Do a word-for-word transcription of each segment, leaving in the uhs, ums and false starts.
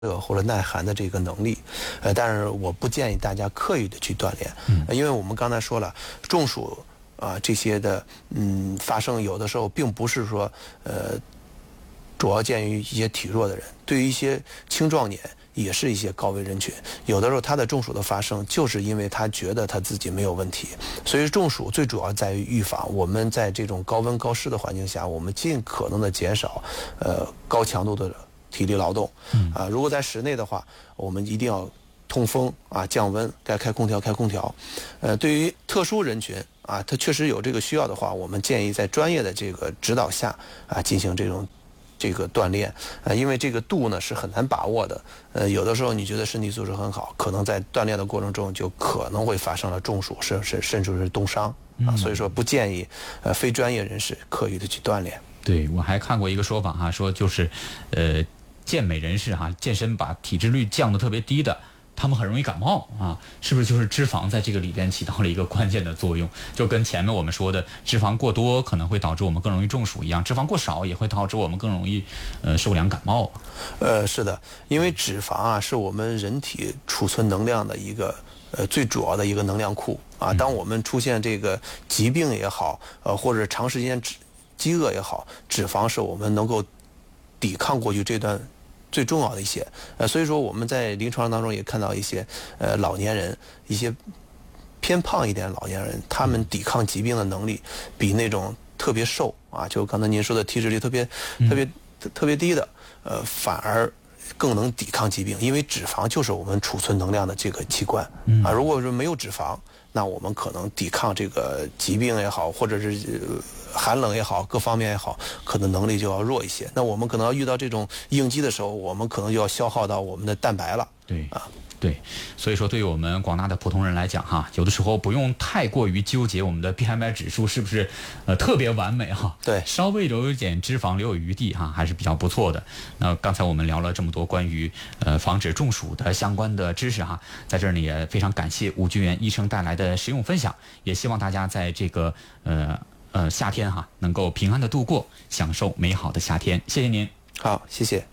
热或者耐寒的这个能力，呃，但是我不建议大家刻意的去锻炼，嗯，因为我们刚才说了，中暑啊、呃、这些的，嗯，发生有的时候并不是说，呃，主要见于一些体弱的人，对于一些青壮年也是一些高危人群，有的时候他的中暑的发生，就是因为他觉得他自己没有问题，所以中暑最主要在于预防。我们在这种高温高湿的环境下，我们尽可能的减少，呃，高强度的体力劳动，啊，如果在室内的话，我们一定要通风啊，降温，该开空调开空调。呃，对于特殊人群啊，他确实有这个需要的话，我们建议在专业的这个指导下啊，进行这种这个锻炼。呃，因为这个度呢是很难把握的。呃，有的时候你觉得身体素质很好，可能在锻炼的过程中就可能会发生了中暑，甚甚甚至是冻伤啊。所以说不建议呃非专业人士刻意的去锻炼。 对，我还看过一个说法哈，说就是呃。健美人士哈，健身把体脂率降得特别低的，他们很容易感冒啊，是不是就是脂肪在这个里边起到了一个关键的作用？就跟前面我们说的脂肪过多可能会导致我们更容易中暑一样，脂肪过少也会导致我们更容易呃受凉感冒。 呃，是的，因为脂肪啊是我们人体储存能量的一个呃最主要的一个能量库啊。当我们出现这个疾病也好，呃或者长时间饥饿也好，脂肪是我们能够抵抗过去这段最重要的一些，呃，所以说我们在临床当中也看到一些呃老年人，一些偏胖一点老年人，他们抵抗疾病的能力比那种特别瘦啊，就刚才您说的体脂率特别特别特别低的，呃，反而更能抵抗疾病，因为脂肪就是我们储存能量的这个器官啊。如果说没有脂肪，那我们可能抵抗这个疾病也好，或者是寒冷也好，各方面也好，可能能力就要弱一些。那我们可能要遇到这种应激的时候，我们可能就要消耗到我们的蛋白了。 对啊，对，所以说对于我们广大的普通人来讲哈，有的时候不用太过于纠结我们的 B M I 指数是不是呃特别完美哈。 对， 稍微留一点脂肪，留有余地哈，还是比较不错的。那刚才我们聊了这么多关于呃防止中暑的相关的知识哈，在这儿呢也非常感谢吴军元医生带来的实用分享，也希望大家在这个呃呃夏天哈能够平安的度过，享受美好的夏天。谢谢您。 好，谢谢。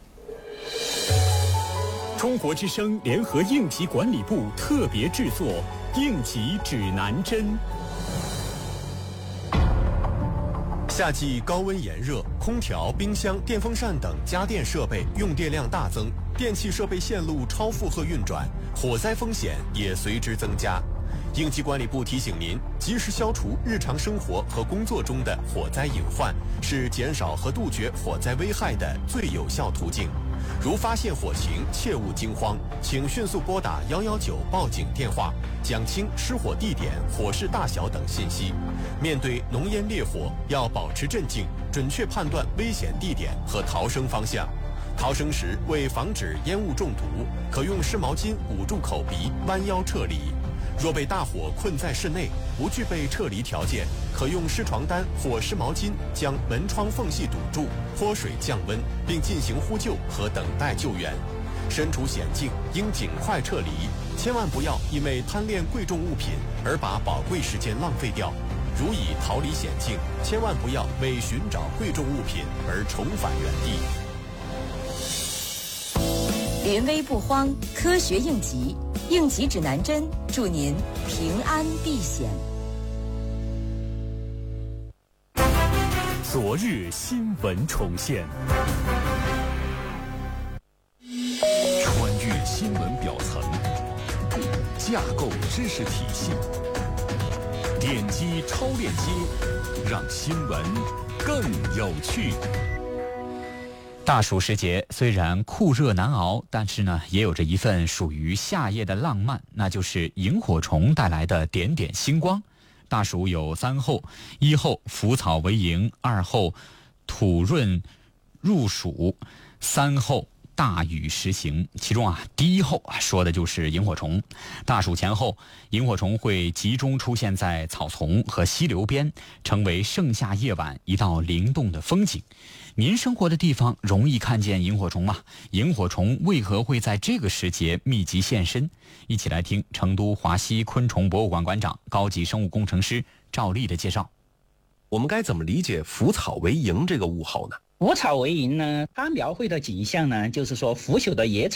中国之声联合应急管理部特别制作《应急指南针》。 夏季高温炎热，空调、冰箱、电风扇等家电设备用电量大增，电气设备线路超负荷运转，火灾风险也随之增加。应急管理部提醒您，及时消除日常生活和工作中的火灾隐患，是减少和杜绝火灾危害的最有效途径。如发现火情，切勿惊慌，请迅速拨打一一九报警电话，讲清失火地点、火势大小等信息。面对浓烟烈火，要保持镇静，准确判断危险地点和逃生方向。逃生时，为防止烟雾中毒，可用湿毛巾捂住口鼻，弯腰撤离。若被大火困在室内，不具备撤离条件，可用湿床单或湿毛巾将门窗缝隙堵住，泼水降温，并进行呼救和等待救援。身处险境，应尽快撤离，千万不要因为贪恋贵重物品而把宝贵时间浪费掉。如已逃离险境，千万不要为寻找贵重物品而重返原地。 临危不慌，科学应急，应急指南针，祝您平安避险。 昨日新闻重现， 穿越新闻表层，架构知识体系，点击超链接，让新闻更有趣。 大暑时节虽然酷热难熬，但是呢也有着一份属于夏夜的浪漫，那就是萤火虫带来的点点星光。大暑有三候：一候腐草为萤，二候土润入暑，三候大雨时行。其中啊，第一候说的就是萤火虫。大暑前后，萤火虫会集中出现在草丛和溪流边，成为盛夏夜晚一道灵动的风景。您生活的地方容易看见萤火虫吗？萤火虫为何会在这个时节密集现身？一起来听成都华西昆虫博物馆馆长、高级生物工程师赵丽的介绍。 我们该怎么理解腐草为萤这个物候呢？ 五草为营呢，它描绘的景象呢，就是说腐朽的野草